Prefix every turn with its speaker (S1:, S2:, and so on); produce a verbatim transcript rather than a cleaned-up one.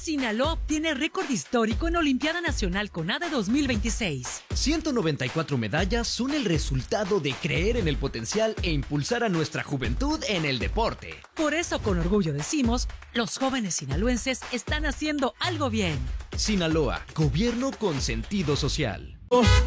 S1: Sinaloa obtiene récord histórico en Olimpiada Nacional CONADE dos mil veintiséis.
S2: ciento noventa y cuatro medallas son el resultado de creer en el potencial e impulsar a nuestra juventud en el deporte.
S1: Por eso, con orgullo decimos, los jóvenes sinaloenses están haciendo algo bien.
S2: Sinaloa, gobierno con sentido social.
S3: Oh,